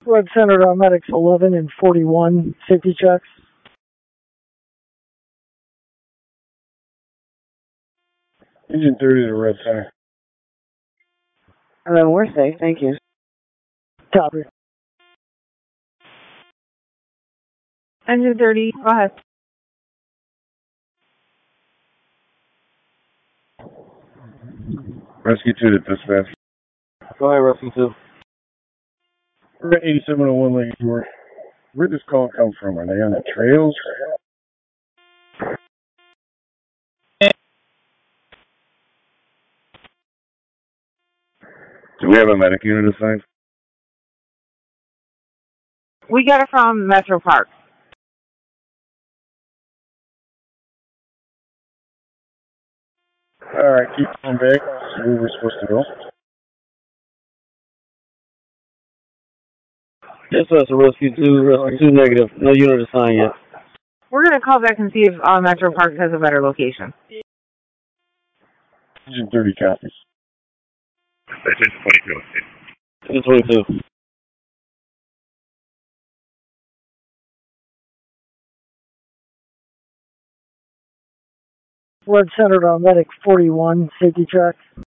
Red centered on medics 11 and 41 safety checks. Engine 30 to Red Center. We're safe, thank you. Copy. Engine 30, go ahead. Rescue 2 to dispatch. Go ahead, Rescue 2. We're at 8701 Lake Shore. Where'd this call come from? Are they on the trails? Do we have a medic unit assigned? We got it from Metro Park. Alright, keep going back. Where we're supposed to go. Yes, that's a Rescue 2. Rescue 2 negative. No unit assigned yet. We're going to call back and see if Metro Park has a better location. Engine 30 copies. That's Engine 22. Engine 22. Red centered on medic 41 safety checks.